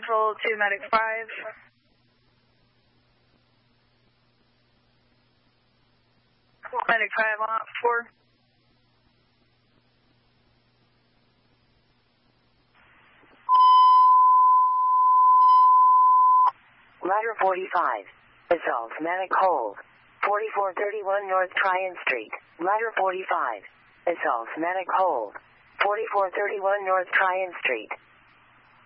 Central to Medic 5. Medic 5 on 4. Ladder 45. Assault Medic hold. 4431 North Tryon Street. Ladder 45. Assault Medic hold. 4431 North Tryon Street.